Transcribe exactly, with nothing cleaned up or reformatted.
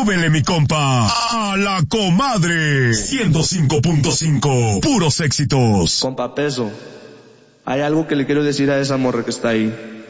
Súbele, mi compa, a la comadre. ciento cinco punto cinco, puros éxitos. Compa Peso, hay algo que le quiero decir a esa morra que está ahí.